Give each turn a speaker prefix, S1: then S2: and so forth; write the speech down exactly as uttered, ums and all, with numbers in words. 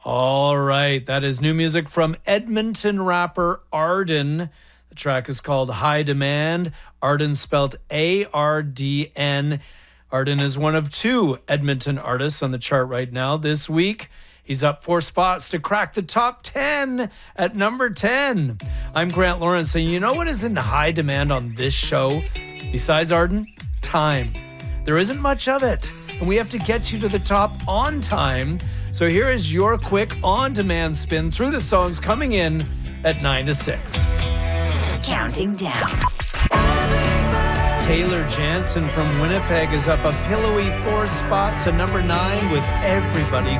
S1: All right, that is new music from Edmonton rapper Arden. The track is called High Demand. Arden spelled A R D N. Arden is one of two Edmonton artists on the chart right now. This week, he's up four spots to crack the top ten at number ten. I'm Grant Lawrence, and you know what is in high demand on this show? Besides Arden? Time. There isn't much of it, and we have to get you to the top on time. So here is your quick on-demand spin through the songs coming in at nine to six.
S2: Counting down.
S1: Taylor Jansen from Winnipeg is up a pillowy four spots to number nine with Everybody